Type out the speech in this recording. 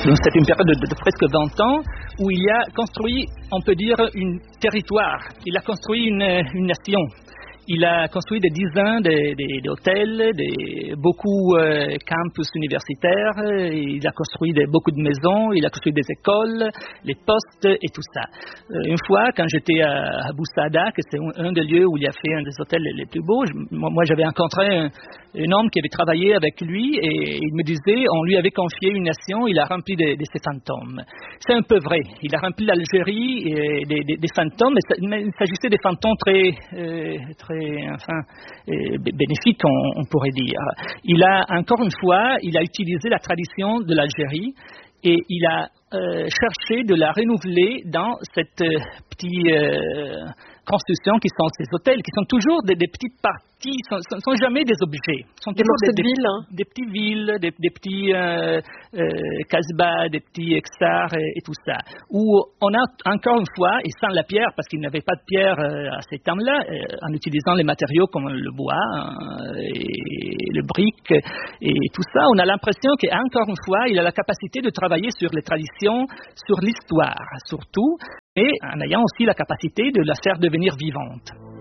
C'est une période de presque 20 ans où il a construit, on peut dire, un territoire. Il a construit une nation. Il a construit des dizaines d'hôtels, beaucoup campus universitaires, il a construit beaucoup de maisons, il a construit des écoles, les postes et tout ça. Une fois, quand j'étais à Boussada, que c'est un des lieux où il a fait un des hôtels les plus beaux, moi j'avais rencontré un homme qui avait travaillé avec lui et il me disait, on lui avait confié une nation, il a rempli de ses fantômes. C'est un peu vrai, il a rempli l'Algérie des fantômes, mais il s'agissait des fantômes très bénéfiques, on pourrait dire. Il a, encore une fois, il a utilisé la tradition de l'Algérie et il a cherché de la renouveler dans cette petite construction qui sont ces hôtels, qui sont toujours des petites parties, sont jamais des objets. Sont des morceaux de ville, hein. Des petites villes, des petits casbahs, des petits hectares et tout ça. Où on a encore une fois, et sans la pierre, parce qu'il n'avait pas de pierre à ces temps-là, en utilisant les matériaux comme le bois et le brique et tout ça, on a l'impression qu'encore une fois, il a la capacité de travailler sur les traditions, sur l'histoire surtout, et en ayant aussi la capacité de la faire devenir vivante.